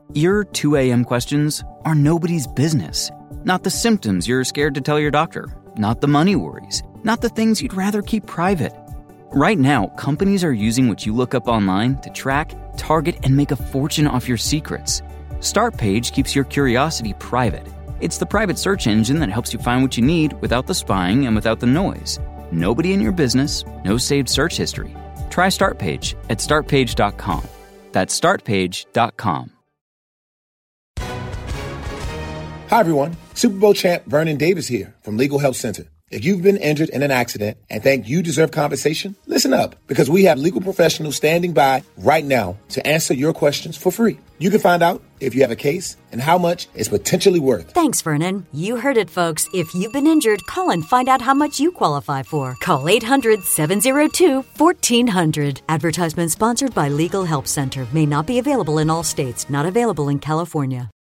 Your 2 a.m. questions are nobody's business. Not the symptoms you're scared to tell your doctor. Not the money worries. Not the things you'd rather keep private. Right now, companies are using what you look up online to track, target, and make a fortune off your secrets. Startpage keeps your curiosity private. It's the private search engine that helps you find what you need without the spying and without the noise. Nobody in your business, no saved search history. Try Startpage at startpage.com. That's startpage.com. Hi, everyone. Super Bowl champ Vernon Davis here from Legal Help Center. If you've been injured in an accident and think you deserve compensation, listen up, because we have legal professionals standing by right now to answer your questions for free. You can find out if you have a case and how much it's potentially worth. Thanks, Vernon. You heard it, folks. If you've been injured, call and find out how much you qualify for. Call 800-702-1400. Advertisement sponsored by Legal Help Center. May not be available in all states. Not available in California.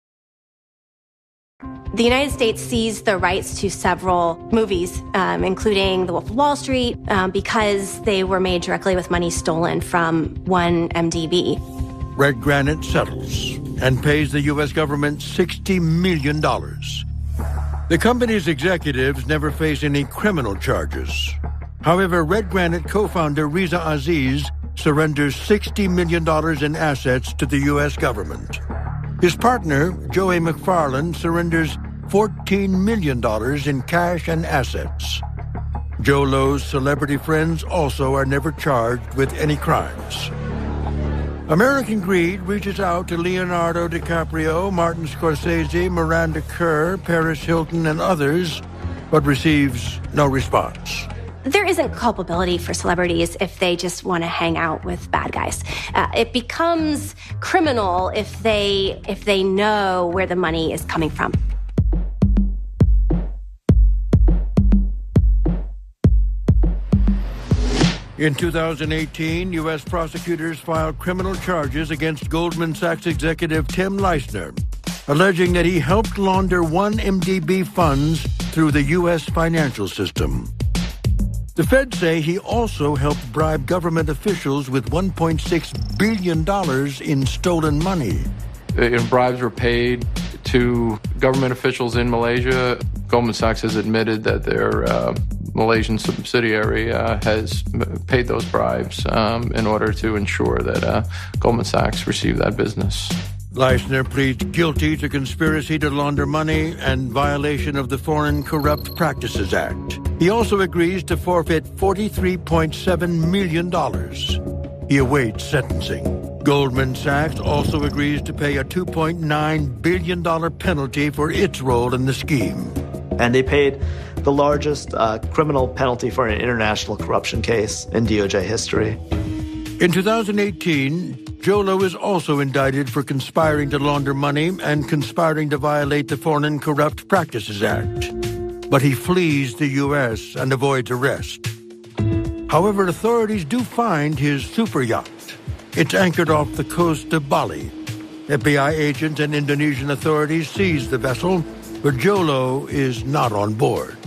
The United States seized the rights to several movies, including The Wolf of Wall Street, because they were made directly with money stolen from 1MDB. Red Granite settles and pays the U.S. government $60 million. The company's executives never face any criminal charges. However, Red Granite co-founder Reza Aziz surrenders $60 million in assets to the U.S. government. His partner, Joey McFarland, surrenders $14 million in cash and assets. Joe Low's celebrity friends also are never charged with any crimes. American Greed reaches out to Leonardo DiCaprio, Martin Scorsese, Miranda Kerr, Paris Hilton, and others, but receives no response. There isn't culpability for celebrities if they just want to hang out with bad guys. It becomes criminal if they know where the money is coming from. In 2018, U.S. prosecutors filed criminal charges against Goldman Sachs executive Tim Leissner, alleging that he helped launder 1MDB funds through the U.S. financial system. The feds say he also helped bribe government officials with $1.6 billion in stolen money. Bribes were paid to government officials in Malaysia. Goldman Sachs has admitted that their Malaysian subsidiary has paid those bribes in order to ensure that Goldman Sachs received that business. Leissner pleads guilty to conspiracy to launder money and violation of the Foreign Corrupt Practices Act. He also agrees to forfeit $43.7 million. He awaits sentencing. Goldman Sachs also agrees to pay a $2.9 billion penalty for its role in the scheme. And they paid the largest criminal penalty for an international corruption case in DOJ history. In 2018, Joe Low is also indicted for conspiring to launder money and conspiring to violate the Foreign Corrupt Practices Act. But he flees the U.S. and avoids arrest. However, authorities do find his super yacht. It's anchored off the coast of Bali. FBI agents and Indonesian authorities seize the vessel, but Joe Low is not on board.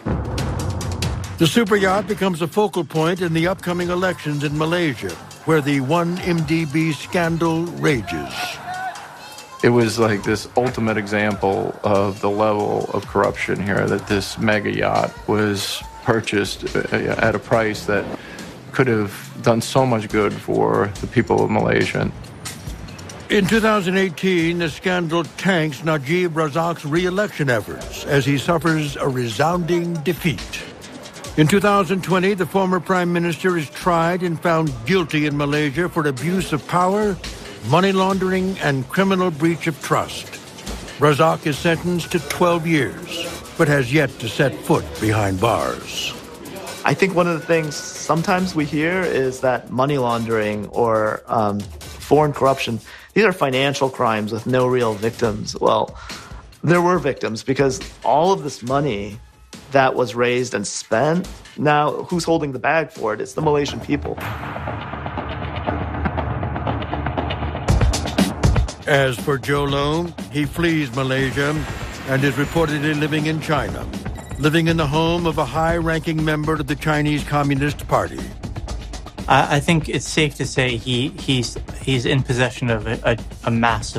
The super yacht becomes a focal point in the upcoming elections in Malaysia, where the 1MDB scandal rages. It was like this ultimate example of the level of corruption here, that this mega yacht was purchased at a price that could have done so much good for the people of Malaysia. In 2018, the scandal tanks Najib Razak's re-election efforts as he suffers a resounding defeat. In 2020, the former prime minister is tried and found guilty in Malaysia for abuse of power, money laundering, and criminal breach of trust. Razak is sentenced to 12 years, but has yet to set foot behind bars. I think one of the things sometimes we hear is that money laundering or foreign corruption, these are financial crimes with no real victims. Well, there were victims because all of this money that was raised and spent, now who's holding the bag for it? It's the Malaysian people. As for Joe Low, he flees Malaysia and is reportedly living in China, living in the home of a high-ranking member of the Chinese Communist Party. I think it's safe to say he's in possession of a massive